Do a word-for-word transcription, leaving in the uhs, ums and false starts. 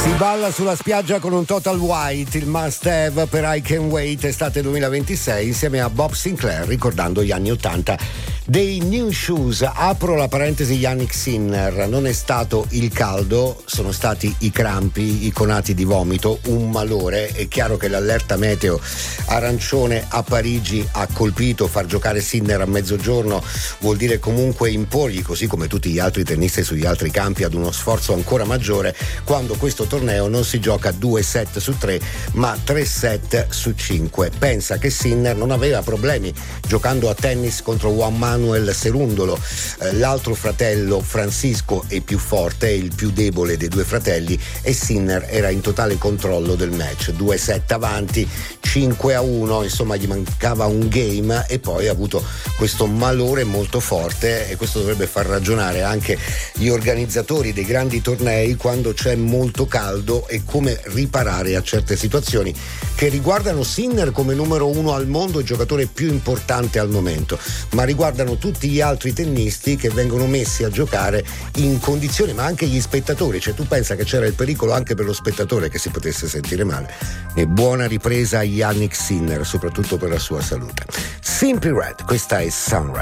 Balla sulla spiaggia con un Total White, il must have per I Can Wait estate duemilaventisei insieme a Bob Sinclair, ricordando gli anni ottanta dei New Shoes. Apro la parentesi Yannick Sinner, non è stato il caldo, sono stati i crampi, i conati di vomito, un malore. È chiaro che l'allerta meteo arancione a Parigi ha colpito. Far giocare Sinner a mezzogiorno vuol dire comunque imporgli, così come tutti gli altri tennisti sugli altri campi, ad uno sforzo ancora maggiore quando questo torneo non si gioca due set su tre ma tre set su cinque. Pensa che Sinner non aveva problemi giocando a tennis contro Juan Manuel Cerundolo, eh, l'altro fratello Francisco è più forte, è il più debole dei due fratelli, e Sinner era in totale controllo del match, due set avanti, cinque a uno, insomma gli mancava un game e poi ha avuto questo malore molto forte, e questo dovrebbe far ragionare anche gli organizzatori dei grandi tornei quando c'è molto caldo e come riparare a certe situazioni che riguardano Sinner come numero uno al mondo, il giocatore più importante al momento, ma riguardano tutti gli altri tennisti che vengono messi a giocare in condizioni, ma anche gli spettatori. Cioè tu pensa che c'era il pericolo anche per lo spettatore che si potesse sentire male. E buona ripresa a Yannick Sinner, soprattutto per la sua salute. Simply Red, questa è Sunrise.